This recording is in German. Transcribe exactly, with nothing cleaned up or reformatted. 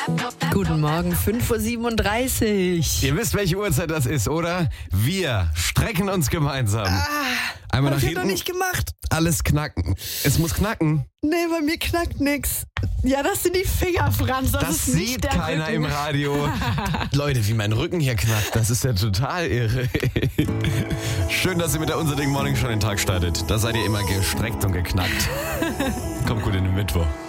Guten Morgen, fünf Uhr siebenunddreißig. Ihr wisst, welche Uhrzeit das ist, oder? Wir strecken uns gemeinsam. Ah, Einmal hab nach ich noch hinten. nicht gemacht. Alles knacken. Es muss knacken. Nee, bei mir knackt nix. Ja, das sind die Finger, Franz. Das, Das ist nicht sieht der keiner Rücken. im Radio. Leute, wie mein Rücken hier knackt, das ist ja total irre. Schön, dass ihr mit der Unser Ding Morning schon den Tag startet. Da seid ihr immer gestreckt und geknackt. Kommt gut in den Mittwoch.